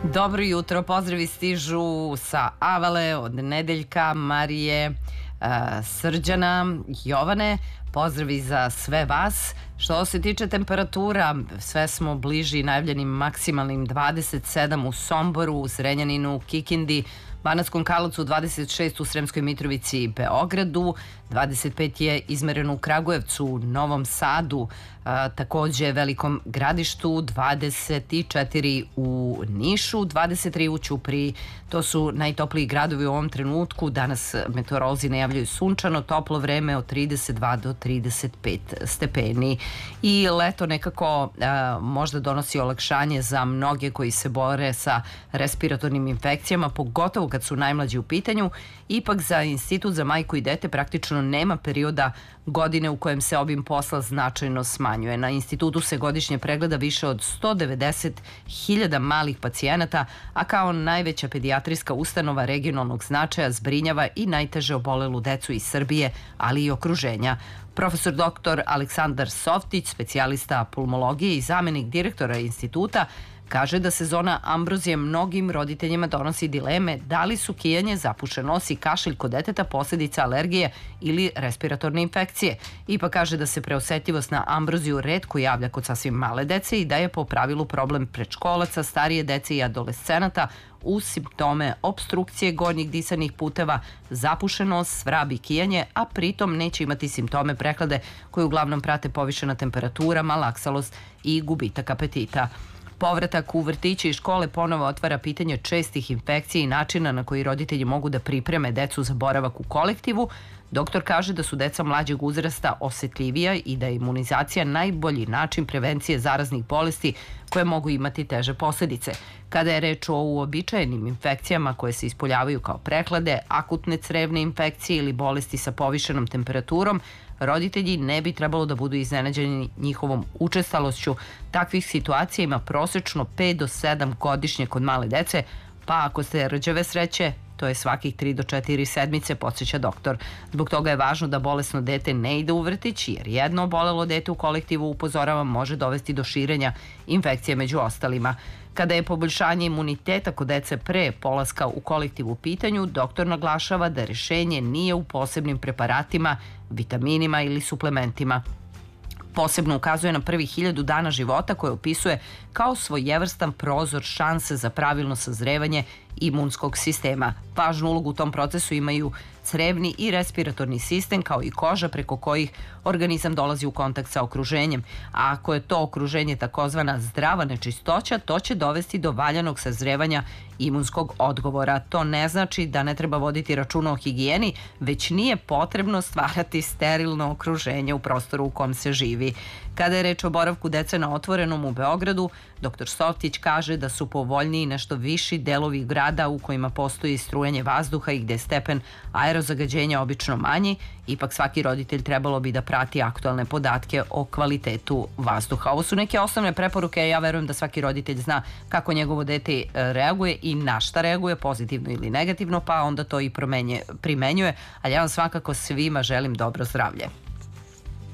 Dobro jutro, pozdravi stižu sa Avale od Nedeljka, Marije, Srđana, Jovane. Pozdravi za sve vas. Što se tiče temperatura, sve smo bliži najavljenim maksimalnim 27 u Somboru, u Zrenjaninu, Kikindi, Banatskom Karlovcu, 26 u Sremskoj Mitrovici i Beogradu, 25 je izmereno u Kragujevcu, Novom Sadu, takođe Velikom Gradištu, 24 u Nišu, 23 u Ćupriji. To su najtopliji gradovi u ovom trenutku. Danas meteorolozi najavljaju sunčano, toplo vreme od 32 do 35 stepeni. I leto nekako možda donosi olakšanje za mnoge koji se bore sa respiratornim infekcijama, pogotovo kad su najmlađi u pitanju. Ipak za Institut za majku i dete praktično nema perioda godine u kojem se obim posla značajno smanjuje. Na institutu se godišnje pregleda više od 190.000 malih pacijenata, a kao najveća pedijatrijska ustanova regionalnog značaja zbrinjava i najteže obolelu decu iz Srbije, ali i okruženja. Profesor dr. Aleksandar Softić, specijalista pulmologije i zamenik direktora instituta, kaže da sezona ambrozije mnogim roditeljima donosi dileme da li su kijanje, zapušen nos i kašelj kod deteta posledica alergije ili respiratorne infekcije. Ipak kaže da se preosetljivost na ambroziju retko javlja kod sasvim male dece i da je po pravilu problem predškolaca, starije dece i adolescenata uz simptome opstrukcije gornjih disanih puteva, zapušen nos, svrab i kijanje, a pritom neće imati simptome prehlade koje uglavnom prate povišena temperatura, malaksalost i gubitak apetita. Povratak u vrtiće i škole ponovo otvara pitanje čestih infekcija i načina na koji roditelji mogu da pripreme decu za boravak u kolektivu. Doktor kaže da su deca mlađeg uzrasta osetljivija i da je imunizacija najbolji način prevencije zaraznih bolesti koje mogu imati teže posledice. Kada je reč o uobičajenim infekcijama koje se ispoljavaju kao prehlade, akutne crevne infekcije ili bolesti sa povišenom temperaturom, roditelji ne bi trebalo da budu iznenađeni njihovom učestalošću. Takvih situacija ima prosečno 5 do 7 godišnje kod male dece, pa ako ste rđave sreće, to je svakih 3 do 4 sedmice, podsjeća doktor. Zbog toga je važno da bolesno dete ne ide u vrtić, jer jedno obolelo dete u kolektivu, upozorava, može dovesti do širenja infekcije među ostalima. Kada je poboljšanje imuniteta kod dece pre polaska u kolektiv u pitanju, doktor naglašava da rešenje nije u posebnim preparatima, vitaminima ili suplementima. Posebno ukazuje na prvih 1000 dana života koje opisuje kao svojevrstan prozor šanse za pravilno sazrevanje imunskog sistema. Važnu ulogu u tom procesu imaju crevni i respiratorni sistem, kao i koža preko kojih organizam dolazi u kontakt sa okruženjem. A ako je to okruženje takozvana zdrava nečistoća, to će dovesti do valjanog sazrevanja imunskog odgovora. To ne znači da ne treba voditi računa o higijeni, već nije potrebno stvarati sterilno okruženje u prostoru u kom se živi. Kada je reč o boravku dece na otvorenom u Beogradu, dr. Softić kaže da su povoljniji nešto viši delovi grada u kojima postoji strujanje vazduha i gde je stepen aerozagađenja obično manji. Ipak svaki roditelj trebalo bi da prati aktualne podatke o kvalitetu vazduha. Ovo su neke osnovne preporuke, ja verujem da svaki roditelj zna kako njegovo dete reaguje i na šta reaguje, pozitivno ili negativno, pa onda to i primenjuje. Ali ja vam svakako svima želim dobro zdravlje.